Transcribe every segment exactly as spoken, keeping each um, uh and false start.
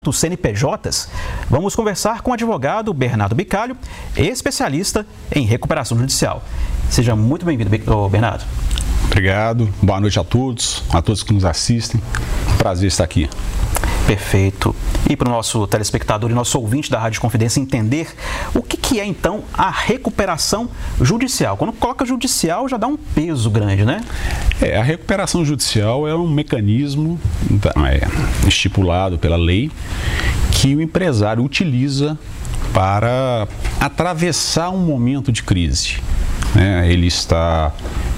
dos C N P Js, vamos conversar com o advogado Bernardo Bicalho, especialista em recuperação judicial. Seja muito bem-vindo, Bernardo. Obrigado, boa noite a todos, a todos que nos assistem. Prazer estar aqui. Perfeito. E para o nosso telespectador e nosso ouvinte da Rádio Confidência entender o que, que é, então, a recuperação judicial. Quando coloca judicial, já dá um peso grande, né? É, a recuperação judicial é um mecanismo é, estipulado pela lei que o empresário utiliza para atravessar um momento de crise. Né? Ele está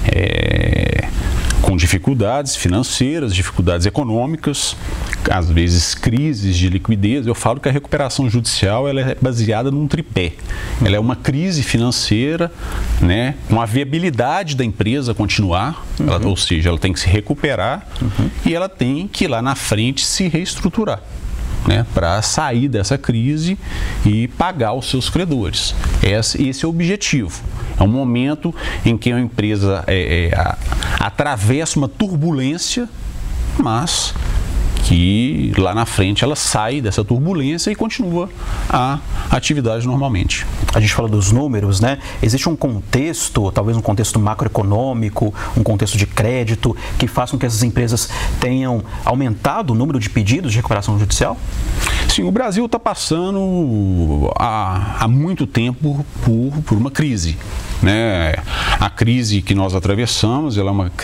é, com dificuldades financeiras, dificuldades econômicas, às vezes crises de liquidez. Eu falo que a recuperação judicial ela é baseada num tripé. Ela é uma crise financeira, né, com a viabilidade da empresa continuar, uhum. ela, ou seja, ela tem que se recuperar uhum. e ela tem que lá na frente se reestruturar, né, para sair dessa crise e pagar os seus credores. Esse, esse é o objetivo. É um momento em que a empresa é, é, a, atravessa uma turbulência, mas que lá na frente ela sai dessa turbulência e continua a atividade normalmente. A gente fala dos números, né? Existe um contexto, talvez um contexto macroeconômico, um contexto de crédito, que faça com que essas empresas tenham aumentado o número de pedidos de recuperação judicial? Sim, o Brasil está passando há, há muito tempo por, por uma crise. Né? A crise que nós atravessamos ela é uma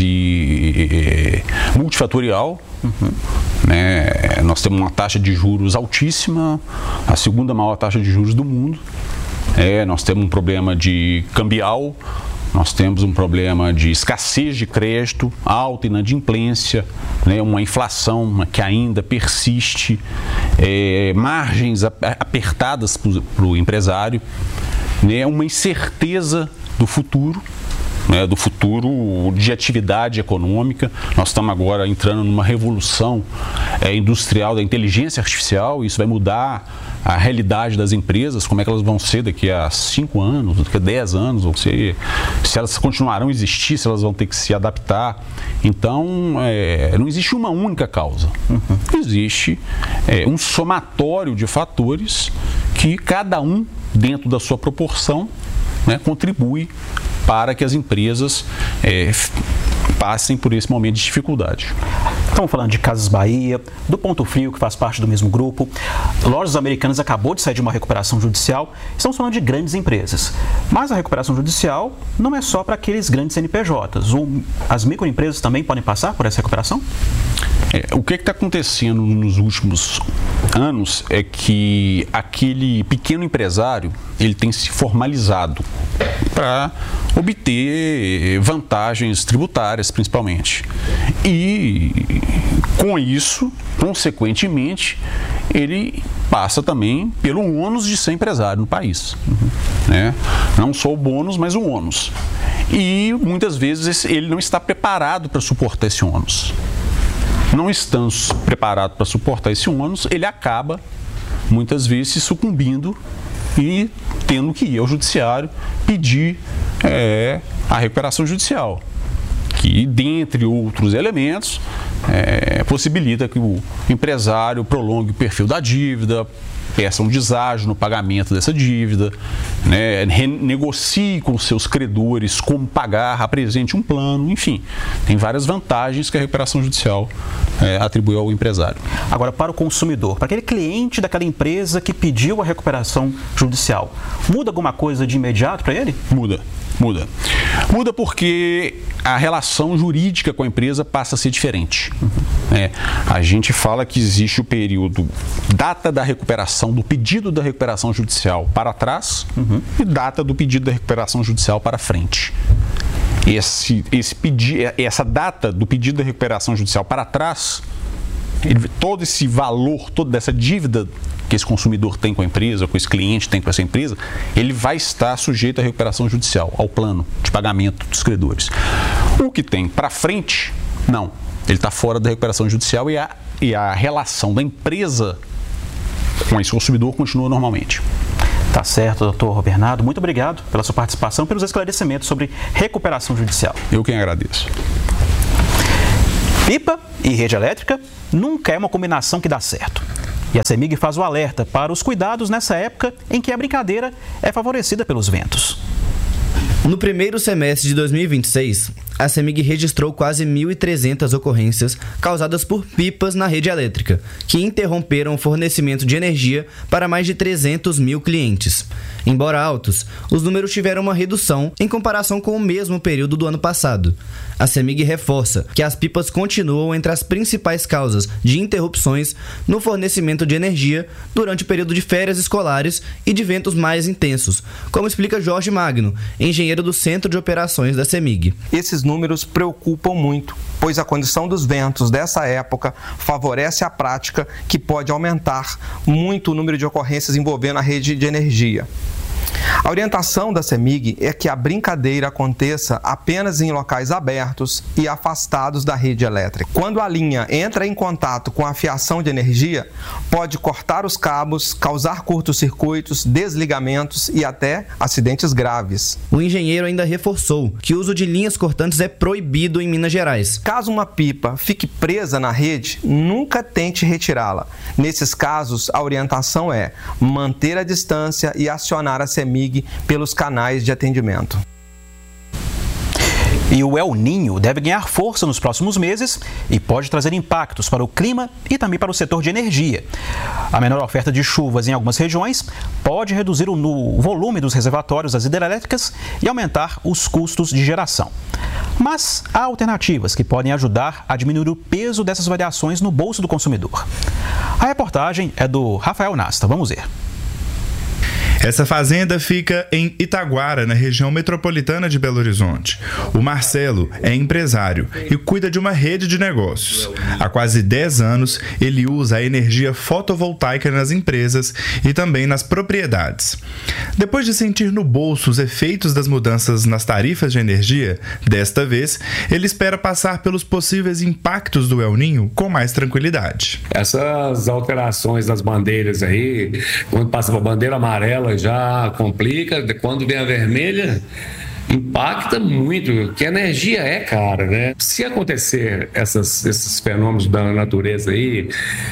crise multifatorial. Uhum. Né? Nós temos uma taxa de juros altíssima, a segunda maior taxa de juros do mundo. É, nós temos um problema de cambial, nós temos um problema de escassez de crédito, alta inadimplência, né? Uma inflação que ainda persiste, é, margens apertadas para o empresário, né? Uma incerteza do futuro. Né, do futuro de atividade econômica. Nós estamos agora entrando numa revolução é, industrial da inteligência artificial. Isso vai mudar a realidade das empresas, como é que elas vão ser daqui a cinco anos, daqui a dez anos, vão ser, se elas continuarão a existir, se elas vão ter que se adaptar. Então, é, não existe uma única causa. Uhum. Existe é, um somatório de fatores que cada um, dentro da sua proporção, né, contribui para que as empresas é, passem por esse momento de dificuldade. Estamos falando de Casas Bahia, do Ponto Frio, que faz parte do mesmo grupo. Lojas Americanas acabou de sair de uma recuperação judicial. Estamos falando de grandes empresas. Mas a recuperação judicial não é só para aqueles grandes C N P Js. O, as microempresas também podem passar por essa recuperação? É, o que está acontecendo nos últimos anos é que aquele pequeno empresário ele tem se formalizado para obter vantagens tributárias, principalmente. E, com isso, consequentemente, ele passa também pelo ônus de ser empresário no país. Uhum. Né? Não só o bônus, mas o ônus. E, muitas vezes, ele não está preparado para suportar esse ônus. Não estando preparado para suportar esse ônus, ele acaba, muitas vezes, sucumbindo e tendo que ir ao judiciário pedir é, a recuperação judicial, que, dentre outros elementos, é, possibilita que o empresário prolongue o perfil da dívida, peça um deságio no pagamento dessa dívida, né, negocie com seus credores como pagar, apresente um plano, enfim, tem várias vantagens que a recuperação judicial é, atribui ao empresário. Agora, para o consumidor, para aquele cliente daquela empresa que pediu a recuperação judicial, muda alguma coisa de imediato para ele? Muda. Muda. Muda porque a relação jurídica com a empresa passa a ser diferente. Uhum. É, a gente fala que existe o período data da recuperação, do pedido da recuperação judicial para trás uhum. e data do pedido da recuperação judicial para frente. Esse, esse pedi, essa data do pedido da recuperação judicial para trás, ele, todo esse valor, toda essa dívida que esse consumidor tem com a empresa, que esse cliente tem com essa empresa, ele vai estar sujeito à recuperação judicial, ao plano de pagamento dos credores. O que tem para frente, não. Ele está fora da recuperação judicial e a, e a relação da empresa com esse consumidor continua normalmente. Tá certo, doutor Bernardo. Muito obrigado pela sua participação, pelos esclarecimentos sobre recuperação judicial. Eu quem agradeço. Pipa e rede elétrica nunca é uma combinação que dá certo. E a CEMIG faz o alerta para os cuidados nessa época em que a brincadeira é favorecida pelos ventos. No primeiro semestre de dois mil e vinte e seis, a CEMIG registrou quase mil e trezentas ocorrências causadas por pipas na rede elétrica, que interromperam o fornecimento de energia para mais de trezentos mil clientes. Embora altos, os números tiveram uma redução em comparação com o mesmo período do ano passado. A CEMIG reforça que as pipas continuam entre as principais causas de interrupções no fornecimento de energia durante o período de férias escolares e de ventos mais intensos, como explica Jorge Magno, engenheiro do Centro de Operações da CEMIG. Esses números preocupam muito, pois a condição dos ventos dessa época favorece a prática que pode aumentar muito o número de ocorrências envolvendo a rede de energia. A orientação da CEMIG é que a brincadeira aconteça apenas em locais abertos e afastados da rede elétrica. Quando a linha entra em contato com a fiação de energia, pode cortar os cabos, causar curtos-circuitos, desligamentos e até acidentes graves. O engenheiro ainda reforçou que o uso de linhas cortantes é proibido em Minas Gerais. Caso uma pipa fique presa na rede, nunca tente retirá-la. Nesses casos, a orientação é manter a distância e acionar a CEMIG pelos canais de atendimento. E o El Niño deve ganhar força nos próximos meses e pode trazer impactos para o clima e também para o setor de energia. A menor oferta de chuvas em algumas regiões pode reduzir o volume dos reservatórios das hidrelétricas e aumentar os custos de geração. Mas há alternativas que podem ajudar a diminuir o peso dessas variações no bolso do consumidor. A reportagem é do Rafael Nasta. Vamos ver. Essa fazenda fica em Itaguara, na região metropolitana de Belo Horizonte. O Marcelo é empresário e cuida de uma rede de negócios. Há quase dez anos, ele usa a energia fotovoltaica nas empresas e também nas propriedades. Depois de sentir no bolso os efeitos das mudanças nas tarifas de energia, desta vez, ele espera passar pelos possíveis impactos do El Niño com mais tranquilidade. Essas alterações das bandeiras aí, quando passa para a bandeira amarela, já complica, quando vem a vermelha, impacta muito, porque a energia é cara, né? Se acontecer essas, esses fenômenos da natureza aí,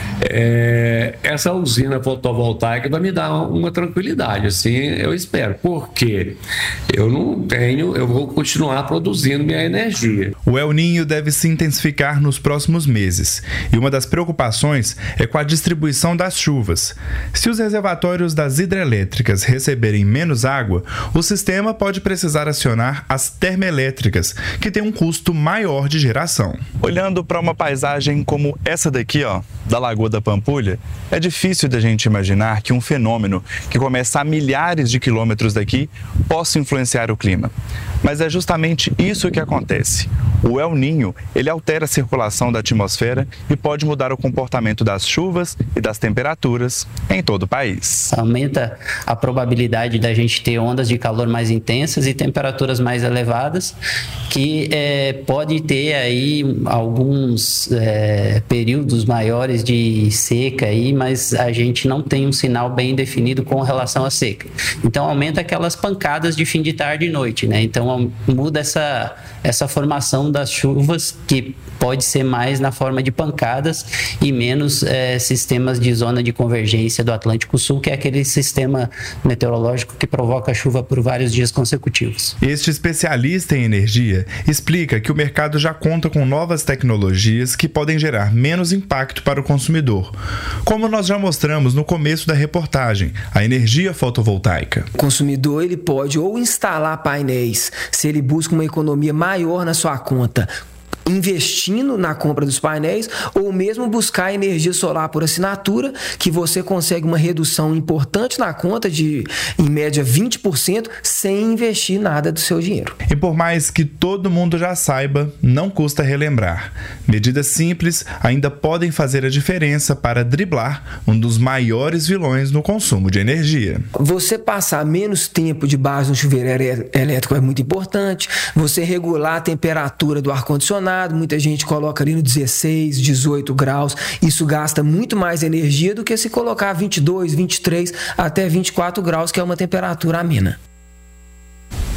é, essa usina fotovoltaica vai me dar uma tranquilidade, assim, eu espero. Porque eu não tenho, eu vou continuar produzindo minha energia. O El Niño deve se intensificar nos próximos meses, e uma das preocupações é com a distribuição das chuvas. Se os reservatórios das hidrelétricas receberem menos água, o sistema pode precisar acionar as termoelétricas, que tem um custo maior de geração. Olhando para uma paisagem como essa daqui, ó, da Lagoa da Pampulha, é difícil da gente imaginar que um fenômeno que começa a milhares de quilômetros daqui possa influenciar o clima. Mas é justamente isso que acontece. O El Niño, ele altera a circulação da atmosfera e pode mudar o comportamento das chuvas e das temperaturas em todo o país. Aumenta a probabilidade da gente ter ondas de calor mais intensas e temperaturas mais elevadas, que é, pode ter aí alguns é, períodos maiores de seca aí, mas a gente não tem um sinal bem definido com relação à seca. Então aumenta aquelas pancadas de fim de tarde e noite, né? Então muda essa, essa formação das chuvas, que pode ser mais na forma de pancadas e menos é, sistemas de zona de convergência do Atlântico Sul, que é aquele sistema meteorológico que provoca chuva por vários dias consecutivos. Este especialista em energia explica que o mercado já conta com novas tecnologias que podem gerar menos impacto para o consumidor, como nós já mostramos no começo da reportagem, a energia fotovoltaica. O consumidor ele pode ou instalar painéis, se ele busca uma economia maior na sua conta, investindo na compra dos painéis, ou mesmo buscar energia solar por assinatura, que você consegue uma redução importante na conta de, em média, vinte por cento, sem investir nada do seu dinheiro. E por mais que todo mundo já saiba, não custa relembrar. Medidas simples ainda podem fazer a diferença para driblar um dos maiores vilões no consumo de energia. Você passar menos tempo debaixo do chuveiro elétrico é muito importante. Você regular a temperatura do ar-condicionado. Muita gente coloca ali no dezesseis, dezoito graus. Isso gasta muito mais energia do que se colocar vinte e dois, vinte e três até vinte e quatro graus, que é uma temperatura amena.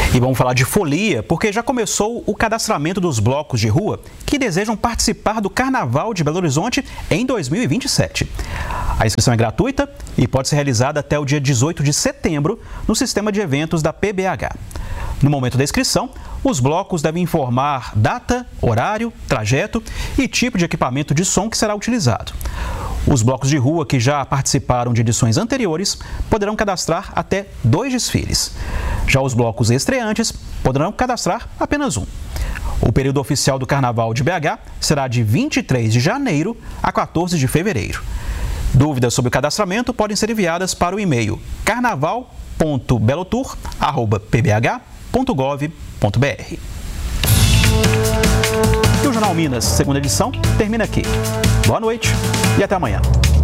E vamos falar de folia, porque já começou o cadastramento dos blocos de rua que desejam participar do Carnaval de Belo Horizonte em dois mil e vinte e sete. A inscrição é gratuita e pode ser realizada até o dia dezoito de setembro no sistema de eventos da P B H. No momento da inscrição, os blocos devem informar data, horário, trajeto e tipo de equipamento de som que será utilizado. Os blocos de rua que já participaram de edições anteriores poderão cadastrar até dois desfiles. Já os blocos estreantes poderão cadastrar apenas um. O período oficial do Carnaval de B H será de vinte e três de janeiro a quatorze de fevereiro. Dúvidas sobre o cadastramento podem ser enviadas para o e-mail carnaval ponto belotour arroba p b h ponto gov ponto b r. E o Jornal Minas, segunda edição, termina aqui. Boa noite e até amanhã.